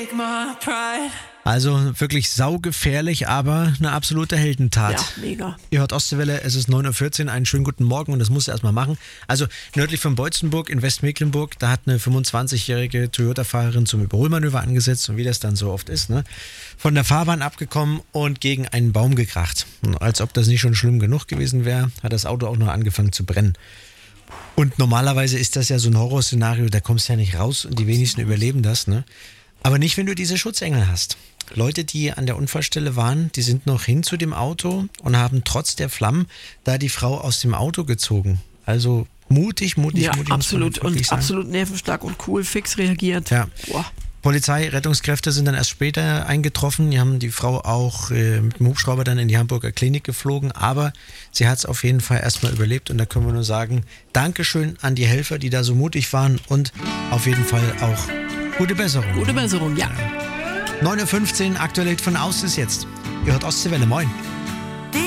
Also wirklich saugefährlich, aber eine absolute Heldentat. Ja, mega. Ihr hört Ostseewelle, es ist 9.14 Uhr, einen schönen guten Morgen und das musst du erstmal machen. Also nördlich von Beutzenburg in Westmecklenburg, da hat eine 25-jährige Toyota-Fahrerin zum Überholmanöver angesetzt und wie das dann so oft ist, ne, von der Fahrbahn abgekommen und gegen einen Baum gekracht. Und als ob das nicht schon schlimm genug gewesen wäre, hat das Auto auch noch angefangen zu brennen. Und normalerweise ist das ja so ein Horrorszenario, da kommst du ja nicht raus und die wenigsten überleben das, ne? Aber nicht, wenn du diese Schutzengel hast. Leute, die an der Unfallstelle waren, die sind noch hin zu dem Auto und haben trotz der Flammen da die Frau aus dem Auto gezogen. Also mutig. Ja, absolut. Und absolut nervenstark und cool, fix reagiert. Ja. Boah. Polizei, Rettungskräfte sind dann erst später eingetroffen. Die haben die Frau auch mit dem Hubschrauber dann in die Hamburger Klinik geflogen. Aber sie hat es auf jeden Fall erstmal überlebt. Und da können wir nur sagen, Dankeschön an die Helfer, die da so mutig waren. Und auf jeden Fall auch gute Besserung. Gute Besserung, ja. 9.15 Uhr, aktuell von Aus ist jetzt. Ihr hört Ostseewelle, moin.